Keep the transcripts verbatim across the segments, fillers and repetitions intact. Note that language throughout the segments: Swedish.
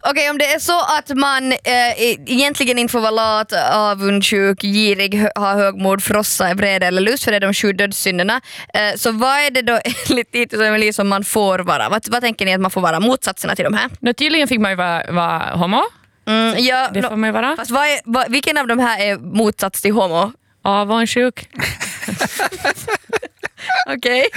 Okej, okay, om det är så att man äh, egentligen inte får vara lat, avundsjuk, girig, ha högmod, frossa, vrede eller lust, för det är de sju dödssynderna. Äh, så vad är det då enligt Titus och Emilie som man får vara? Vad, vad tänker ni att man får vara motsatserna till de här? No, tydligen fick man ju vara, vara homo. Mm, ja, det får man ju vara. Fast vad är, vad, vilken av de här är motsats till homo? Avundsjuk. Okej.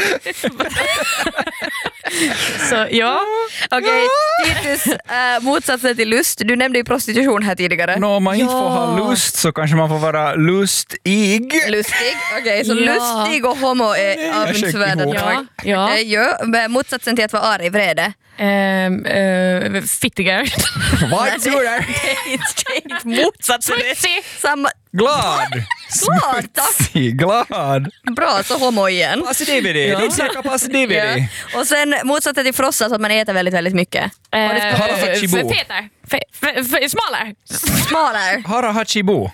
Så ja. Okej, Titus, äh, motsatsen till lust. Du nämnde ju prostitution här tidigare. Nå, om man inte ja. får ha lust så kanske man får vara lustig. Lustig, okej. Okay, så ja. lustig och homo är avundsvärda. Ja, ja. Okay, ja. Motsatsen till att vara arg, vrede. Um, uh, fittiger. Vad tror du? Motsatsen är samma... Glad. Glad, tack. Glad. Bra, så homo igen. Positivity. Ja. Säkert positivity. Ja. Och sen motsatsen till frossa så att man äter väldigt, väldigt mycket. Uh, Hara hachibo. Fetar. Fe, fe, fe, smalare. Smalare. Hara hachibo.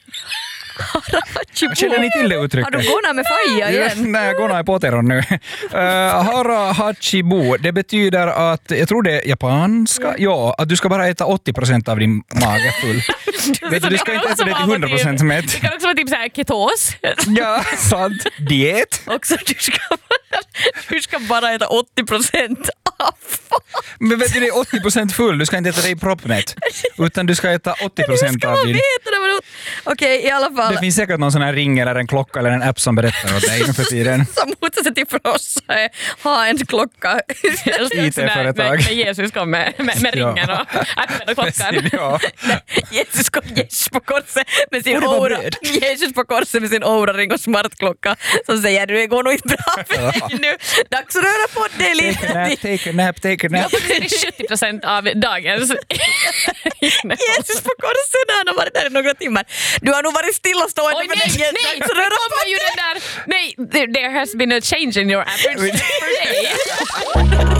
Känner ni till det uttrycket? Har du gåna med faja igen? Nej, gåna är på teron nu. Uh, hara hachibo, det betyder att, jag tror det är japanska, mm. ja, att du ska bara äta åttio procent av din mage full. Vet du, du ska inte äta det till hundra procent mätt. Det kan också vara typ såhär ketos. Ja, sant. Diet. Också du ska, du ska bara äta åttio procent av. Men vet du, det är åttio procent full, du ska inte äta det i proppmätt. Utan du ska äta åttio procent av din... Okej, okay, i alla fall. Det finns säkert någon sån här ring eller en klocka eller en app som berättar åt dig för tiden. Som motsatsen till frossa är ha en klocka. I T-företag. När Jesus kom med, med, med ringen och appen och klockan. Ja. Jesus kom Jesus på korset med sin aura. Jesus på korset med sin aura-ring och smartklocka som säger du, det går nog inte bra för dig nu. Dags att röra på dig lite. Take a nap, take a nap, take a nap. Det är sjuttio procent av dagens. Jesus på korset, han har varit där i några timmar. Du har nog varit stillastående Oj, för nej, länge. nej, så kommer ju den där. Nej, there, there has been a change in your average per day.